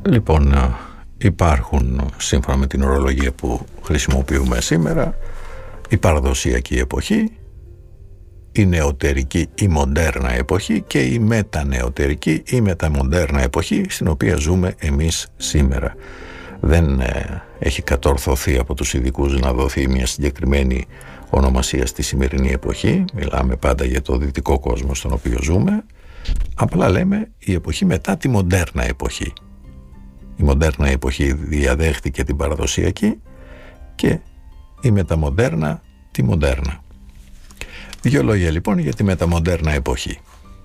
Λοιπόν, υπάρχουν, σύμφωνα με την ορολογία που χρησιμοποιούμε σήμερα, η παραδοσιακή εποχή, η νεωτερική ή μοντέρνα εποχή και η μετανεωτερική ή μεταμοντέρνα εποχή στην οποία ζούμε εμείς σήμερα. Δεν έχει κατορθωθεί από τους ειδικούς να δοθεί μια συγκεκριμένη ονομασία στη σημερινή εποχή. Μιλάμε πάντα για το δυτικό κόσμο στον οποίο ζούμε. Απλά λέμε η εποχή μετά τη μοντέρνα εποχή. Η μοντέρνα εποχή διαδέχτηκε την παραδοσιακή και η μεταμοντέρνα τη μοντέρνα. Δύο λόγια λοιπόν για τη μεταμοντέρνα εποχή.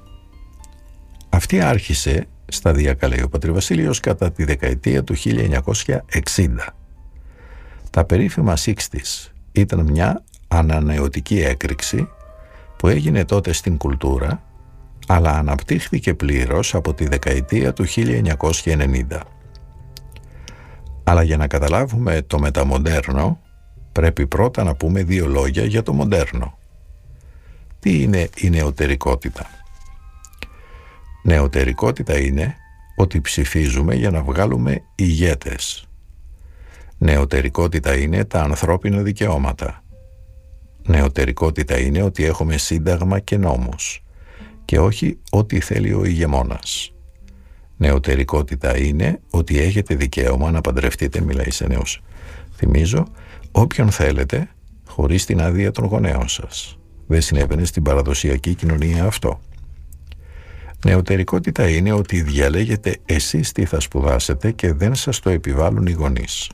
Αυτή άρχισε σταδιακά, λέει ο Πατρivasilios, κατά τη δεκαετία του 1960. Τα περίφημα 60's ήταν μια ανανεωτική έκρηξη που έγινε τότε στην κουλτούρα, αλλά αναπτύχθηκε πλήρως από τη δεκαετία του 1990. Αλλά για να καταλάβουμε το μεταμοντέρνο, πρέπει πρώτα να πούμε δύο λόγια για το μοντέρνο. Τι είναι η νεωτερικότητα? Νεωτερικότητα είναι ότι ψηφίζουμε για να βγάλουμε ηγέτες. Νεωτερικότητα είναι τα ανθρώπινα δικαιώματα. Νεωτερικότητα είναι ότι έχουμε σύνταγμα και νόμους και όχι ό,τι θέλει ο ηγεμόνας. Νεωτερικότητα είναι ότι έχετε δικαίωμα να παντρευτείτε, μιλάει σε νέους, θυμίζω, όποιον θέλετε χωρίς την άδεια των γονέων σας. Δεν συνέβαινε στην παραδοσιακή κοινωνία αυτό. Νεωτερικότητα είναι ότι διαλέγετε εσείς τι θα σπουδάσετε και δεν σας το επιβάλλουν οι γονείς.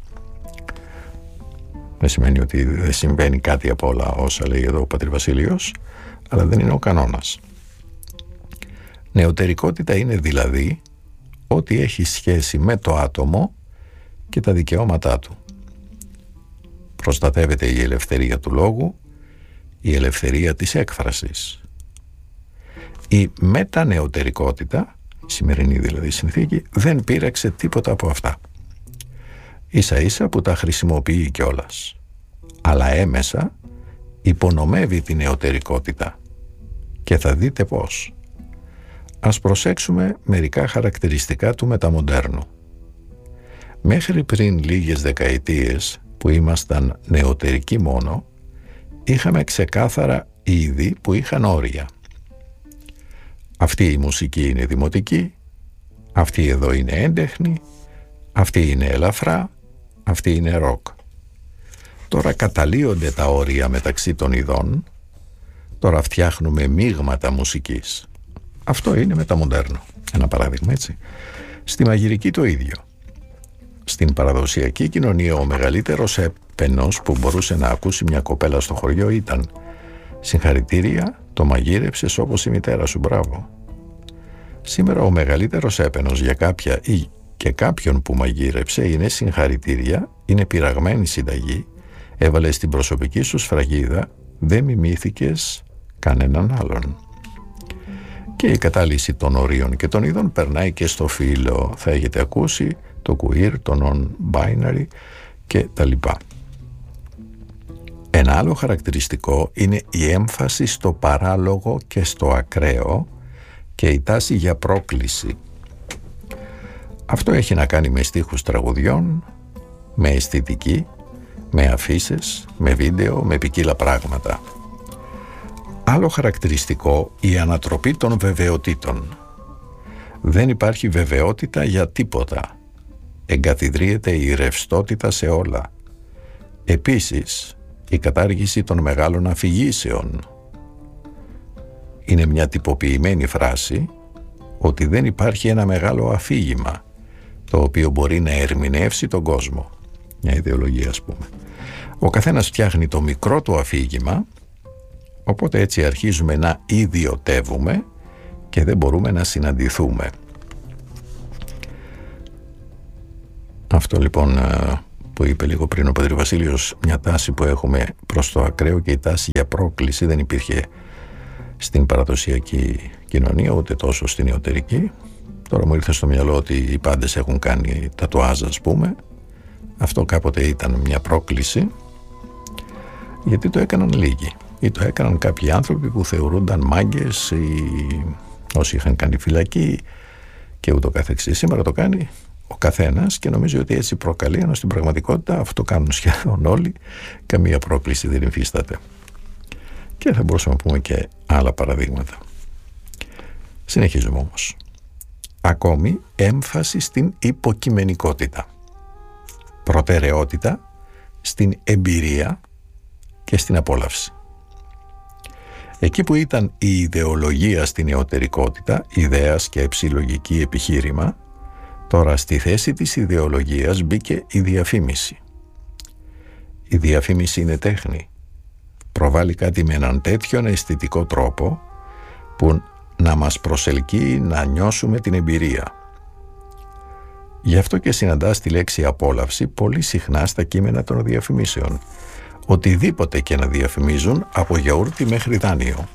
Δεν σημαίνει ότι δεν συμβαίνει κάτι από όλα όσα λέει εδώ ο Πατρivasilios, αλλά δεν είναι ο κανόνας. Νεωτερικότητα είναι δηλαδή ό,τι έχει σχέση με το άτομο και τα δικαιώματά του. Προστατεύεται η ελευθερία του λόγου, η ελευθερία της έκφρασης. Η μετανεωτερικότητα, η σημερινή δηλαδή συνθήκη, δεν πείραξε τίποτα από αυτά. Ίσα ίσα που τα χρησιμοποιεί κιόλας. Αλλά έμεσα υπονομεύει την νεωτερικότητα. Και θα δείτε πώς. Ας προσέξουμε μερικά χαρακτηριστικά του μεταμοντέρνου. Μέχρι πριν λίγες δεκαετίες που ήμασταν νεωτερικοί μόνο, είχαμε ξεκάθαρα είδη που είχαν όρια. Αυτή η μουσική είναι δημοτική, αυτή εδώ είναι έντεχνη, αυτή είναι ελαφρά, αυτή είναι ροκ. Τώρα καταλύονται τα όρια μεταξύ των ειδών, τώρα φτιάχνουμε μείγματα μουσικής. Αυτό είναι μεταμοντέρνο. Ένα παράδειγμα, έτσι. Στη μαγειρική το ίδιο. Στην παραδοσιακή κοινωνία ο μεγαλύτερος έπαινος που μπορούσε να ακούσει μια κοπέλα στο χωριό ήταν «Συγχαρητήρια, το μαγείρεψες όπως η μητέρα σου, μπράβο». Σήμερα ο μεγαλύτερος έπαινος για κάποια ή και κάποιον που μαγείρεψε είναι «Συγχαρητήρια, είναι πειραγμένη συνταγή, έβαλες την προσωπική σου σφραγίδα, δεν μιμήθηκες κανέναν άλλον». Και η κατάλυση των ορίων και των ειδών περνάει και στο φύλο. Θα έχετε ακούσει το queer, το non-binary και τα λοιπά. Ένα άλλο χαρακτηριστικό είναι η έμφαση στο παράλογο και στο ακραίο και η τάση για πρόκληση. Αυτό έχει να κάνει με στίχους τραγουδιών, με αισθητική, με αφίσες, με βίντεο, με ποικίλα πράγματα. Άλλο χαρακτηριστικό, η ανατροπή των βεβαιοτήτων. Δεν υπάρχει βεβαιότητα για τίποτα. Εγκαθιδρύεται η ρευστότητα σε όλα. Επίσης, η κατάργηση των μεγάλων αφηγήσεων. Είναι μια τυποποιημένη φράση ότι δεν υπάρχει ένα μεγάλο αφήγημα το οποίο μπορεί να ερμηνεύσει τον κόσμο. Μια ιδεολογία, ας πούμε. Ο καθένας φτιάχνει το μικρό του αφήγημα, οπότε έτσι αρχίζουμε να ιδιωτεύουμε και δεν μπορούμε να συναντηθούμε. Αυτό λοιπόν που είπε λίγο πριν ο Πατρivasilios, μια τάση που έχουμε προς το ακραίο και η τάση για πρόκληση δεν υπήρχε στην παραδοσιακή κοινωνία, ούτε τόσο στην νεωτερική. Τώρα μου ήρθε στο μυαλό ότι οι πάντες έχουν κάνει τατουάζ, ας πούμε. Αυτό κάποτε ήταν μια πρόκληση, γιατί το έκαναν λίγοι. Ή το έκαναν κάποιοι άνθρωποι που θεωρούνταν μάγκες ή όσοι είχαν κάνει φυλακή και ούτω καθεξής. Σήμερα το κάνει ο καθένας και νομίζει ότι έτσι προκαλεί, ενώ στην πραγματικότητα αυτό κάνουν σχεδόν όλοι, καμία πρόκληση δεν υφίσταται. Και θα μπορούσαμε να πούμε και άλλα παραδείγματα. Συνεχίζουμε όμως. Ακόμη έμφαση στην υποκειμενικότητα, προτεραιότητα στην εμπειρία και στην απόλαυση. Εκεί που ήταν η ιδεολογία στην νεωτερικότητα, ιδέα, σκέψη, λογική, επιχείρημα, τώρα στη θέση της ιδεολογίας μπήκε η διαφήμιση. Η διαφήμιση είναι τέχνη. Προβάλλει κάτι με έναν τέτοιον αισθητικό τρόπο που να μας προσελκύει να νιώσουμε την εμπειρία. Γι' αυτό και συναντάς τη λέξη απόλαυση πολύ συχνά στα κείμενα των διαφημίσεων. Οτιδήποτε και να διαφημίζουν, από γιαούρτι μέχρι δάνειο.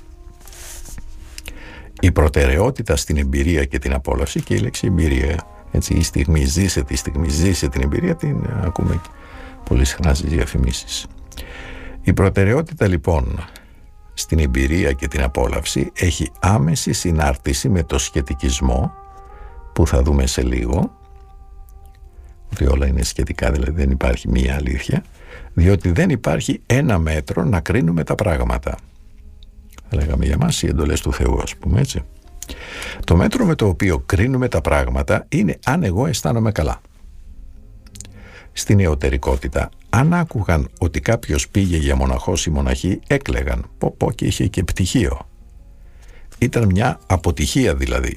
Η προτεραιότητα στην εμπειρία και την απόλαυση, και η λέξη εμπειρία, έτσι, η στιγμή ζήσε την εμπειρία, την ακούμε πολύ συχνά στις διαφημίσεις. Η προτεραιότητα λοιπόν στην εμπειρία και την απόλαυση έχει άμεση συνάρτηση με το σχετικισμό που θα δούμε σε λίγο, ότι όλα είναι σχετικά, δηλαδή δεν υπάρχει μία αλήθεια, διότι δεν υπάρχει ένα μέτρο να κρίνουμε τα πράγματα. Θα λέγαμε για μας οι εντολές του Θεού, ας πούμε, έτσι. Το μέτρο με το οποίο κρίνουμε τα πράγματα είναι αν εγώ αισθάνομαι καλά. Στην νεωτερικότητα, αν άκουγαν ότι κάποιος πήγε για μοναχός ή μοναχή, έκλαιγαν. Πω και είχε και πτυχίο. Ήταν μια αποτυχία δηλαδή.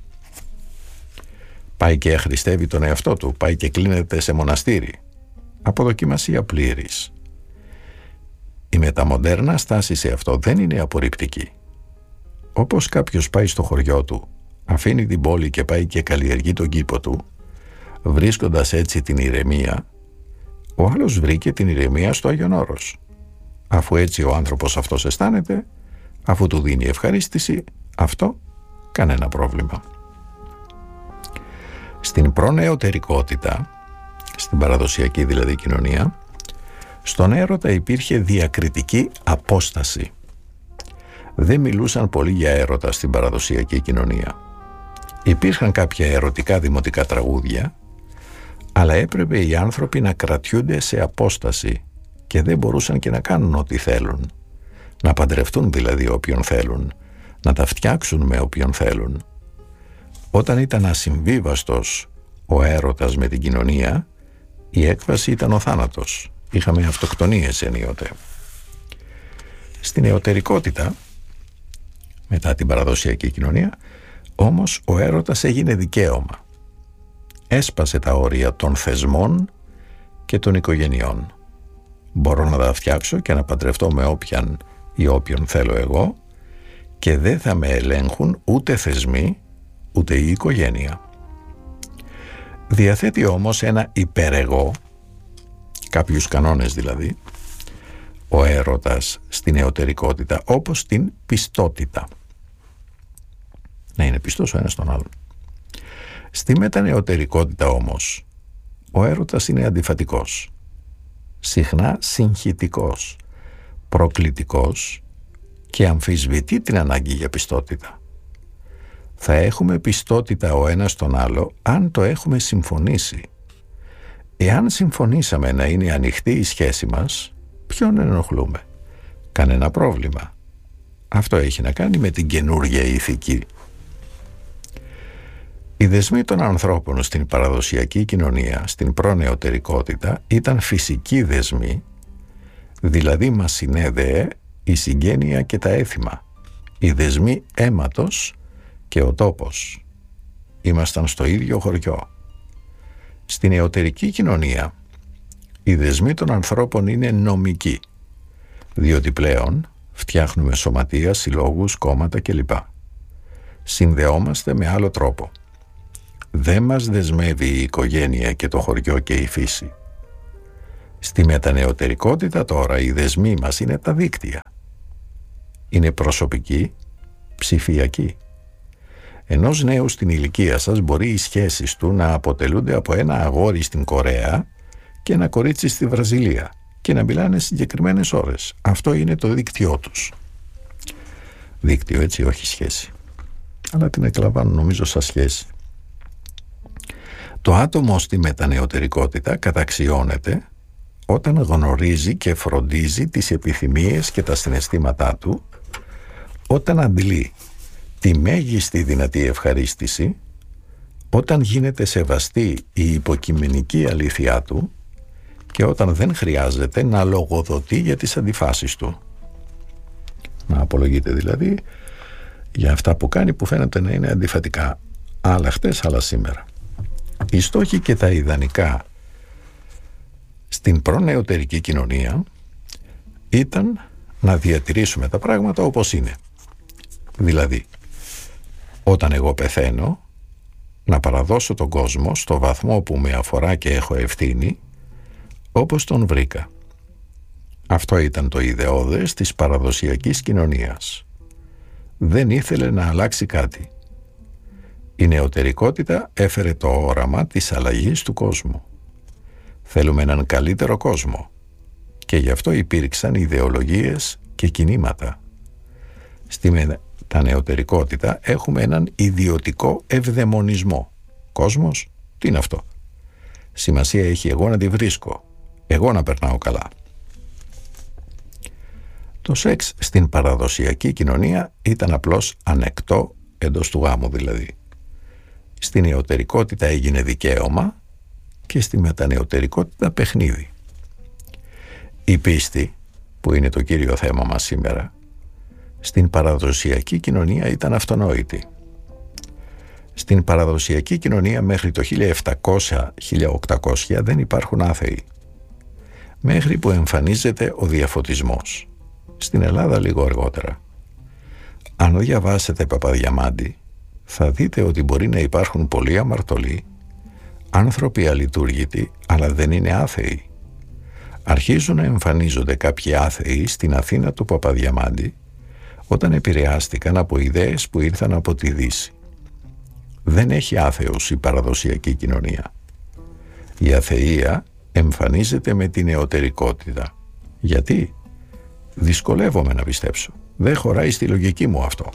Πάει και αχρηστεύει τον εαυτό του, πάει και κλείνεται σε μοναστήρι. Αποδοκιμασία πλήρης. Η μεταμοντέρνα στάση σε αυτό δεν είναι απορριπτική. Όπως κάποιος πάει στο χωριό του, αφήνει την πόλη και πάει και καλλιεργεί τον κήπο του, βρίσκοντας έτσι την ηρεμία, ο άλλος βρήκε την ηρεμία στο Άγιον Όρος. Αφού έτσι ο άνθρωπος αυτός αισθάνεται, αφού του δίνει ευχαρίστηση, αυτό κανένα πρόβλημα. Στην προνεωτερικότητα, στην παραδοσιακή δηλαδή κοινωνία, στον έρωτα υπήρχε διακριτική απόσταση. Δεν μιλούσαν πολύ για έρωτα στην παραδοσιακή κοινωνία. Υπήρχαν κάποια ερωτικά δημοτικά τραγούδια, αλλά έπρεπε οι άνθρωποι να κρατιούνται σε απόσταση και δεν μπορούσαν και να κάνουν ό,τι θέλουν. Να παντρευτούν δηλαδή όποιον θέλουν, να τα φτιάξουν με όποιον θέλουν. Όταν ήταν ασυμβίβαστος ο έρωτας με την κοινωνία, η έκβαση ήταν ο θάνατος. Είχαμε αυτοκτονίες ενίοτε. Στην νεωτερικότητα, μετά την παραδοσιακή κοινωνία, όμως ο έρωτας έγινε δικαίωμα. Έσπασε τα όρια των θεσμών και των οικογενειών. Μπορώ να τα φτιάξω και να παντρευτώ με όποιαν ή όποιον θέλω εγώ και δεν θα με ελέγχουν ούτε θεσμοί ούτε η οικογένεια. Διαθέτει όμως ένα υπερεγώ, κάποιους κανόνες δηλαδή, ο έρωτας στην νεωτερικότητα, όπως την πιστότητα. Να είναι πιστός ο ένας τον άλλον. Στη μετανεωτερικότητα όμως, ο έρωτας είναι αντιφατικός, συχνά συγχυτικός, προκλητικός και αμφισβητεί την ανάγκη για πιστότητα. Θα έχουμε πιστότητα ο ένας τον άλλο αν το έχουμε συμφωνήσει. Εάν συμφωνήσαμε να είναι ανοιχτή η σχέση μας, ποιον ενοχλούμε? Κανένα πρόβλημα. Αυτό έχει να κάνει με την καινούργια ηθική. Οι δεσμοί των ανθρώπων στην παραδοσιακή κοινωνία, στην προνεωτερικότητα, ήταν φυσικοί δεσμοί, δηλαδή μας συνέδεε η συγγένεια και τα έθιμα, οι δεσμοί αίματος και ο τόπος. Ήμασταν στο ίδιο χωριό. Στην νεωτερική κοινωνία, οι δεσμοί των ανθρώπων είναι νομικοί, διότι πλέον φτιάχνουμε σωματεία, συλλόγους, κόμματα κλπ. Συνδεόμαστε με άλλο τρόπο. Δεν μας δεσμεύει η οικογένεια και το χωριό και η φύση. Στη μετανεωτερικότητα τώρα οι δεσμοί μας είναι τα δίκτυα. Είναι προσωπικοί, ψηφιακοί. Ενός νέου στην ηλικία σας μπορεί οι σχέσεις του να αποτελούνται από ένα αγόρι στην Κορέα και ένα κορίτσι στη Βραζιλία και να μιλάνε συγκεκριμένες ώρες. Αυτό είναι το δίκτυό τους. Δίκτυο, έτσι, όχι σχέση. Αλλά την εκλαμβάνουν νομίζω σαν σχέση. Το άτομο στη μετανεωτερικότητα καταξιώνεται όταν γνωρίζει και φροντίζει τις επιθυμίες και τα συναισθήματά του, όταν αντιλεί τη μέγιστη δυνατή ευχαρίστηση, όταν γίνεται σεβαστή η υποκειμενική αλήθειά του και όταν δεν χρειάζεται να λογοδοτεί για τις αντιφάσεις του. Να απολογείται δηλαδή για αυτά που κάνει που φαίνεται να είναι αντιφατικά, άλλα χτες, άλλα σήμερα. Οι στόχοι και τα ιδανικά στην προνεωτερική κοινωνία ήταν να διατηρήσουμε τα πράγματα όπως είναι. Δηλαδή, όταν εγώ πεθαίνω, να παραδώσω τον κόσμο στο βαθμό που με αφορά και έχω ευθύνη, όπως τον βρήκα. Αυτό ήταν το ιδεώδες της παραδοσιακής κοινωνίας. Δεν ήθελε να αλλάξει κάτι. Η νεωτερικότητα έφερε το όραμα της αλλαγής του κόσμου. Θέλουμε έναν καλύτερο κόσμο και γι' αυτό υπήρξαν ιδεολογίες και κινήματα. Στη μετανεωτερικότητα έχουμε έναν ιδιωτικό ευδαιμονισμό. Κόσμος, τι είναι αυτό? Σημασία έχει εγώ να τη βρίσκω, εγώ να περνάω καλά. Το σεξ στην παραδοσιακή κοινωνία ήταν απλώς ανεκτό, εντός του γάμου δηλαδή. Στη νεωτερικότητα έγινε δικαίωμα και στη μετανεωτερικότητα παιχνίδι. Η πίστη, που είναι το κύριο θέμα μας σήμερα, στην παραδοσιακή κοινωνία ήταν αυτονόητη. Στην παραδοσιακή κοινωνία μέχρι το 1700-1800 δεν υπάρχουν άθεοι. Μέχρι που εμφανίζεται ο διαφωτισμός. Στην Ελλάδα λίγο αργότερα. Αν διαβάσετε Παπαδιαμάντη, θα δείτε ότι μπορεί να υπάρχουν πολλοί αμαρτωλοί, άνθρωποι αλειτουργητοί, αλλά δεν είναι άθεοι. Αρχίζουν να εμφανίζονται κάποιοι άθεοι στην Αθήνα του Παπαδιαμάντη, όταν επηρεάστηκαν από ιδέες που ήρθαν από τη Δύση. Δεν έχει άθεους η παραδοσιακή κοινωνία. Η αθεία εμφανίζεται με την νεωτερικότητα. Γιατί? Δυσκολεύομαι να πιστέψω. Δεν χωράει στη λογική μου αυτό.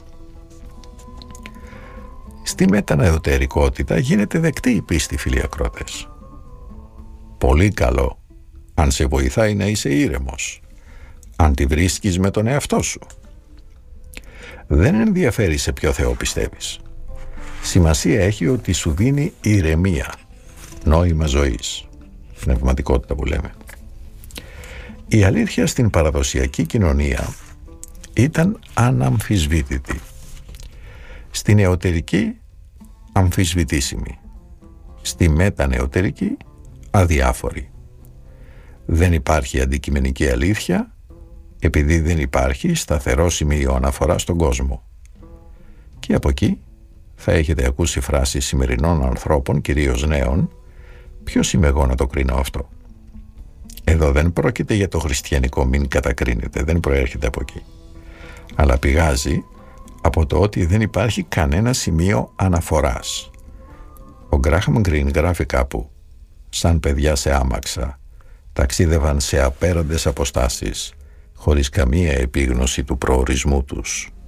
Στη μετανεωτερικότητα γίνεται δεκτή η πίστη, φίλοι ακρότες. Πολύ καλό, αν σε βοηθάει να είσαι ήρεμος, αν τη βρίσκεις με τον εαυτό σου. Δεν ενδιαφέρει σε ποιο Θεό πιστεύεις. Σημασία έχει ότι σου δίνει ηρεμία, νόημα ζωής, πνευματικότητα που λέμε. Η αλήθεια στην παραδοσιακή κοινωνία ήταν αναμφισβήτητη. Στη νεωτερική αμφισβητήσιμη. Στη μετανεωτερική αδιάφορη. Δεν υπάρχει αντικειμενική αλήθεια επειδή δεν υπάρχει σταθερό σημείο αναφορά στον κόσμο. Και από εκεί θα έχετε ακούσει φράσεις σημερινών ανθρώπων, κυρίως νέων, ποιος είμαι εγώ να το κρίνω αυτό? Εδώ δεν πρόκειται για το χριστιανικό, μην κατακρίνετε, δεν προέρχεται από εκεί. Αλλά πηγάζει από το ότι δεν υπάρχει κανένα σημείο αναφοράς. Ο Γκράχαμ Γκριν γράφει κάπου: σαν παιδιά σε άμαξα, ταξίδευαν σε απέραντες αποστάσεις, χωρίς καμία επίγνωση του προορισμού τους.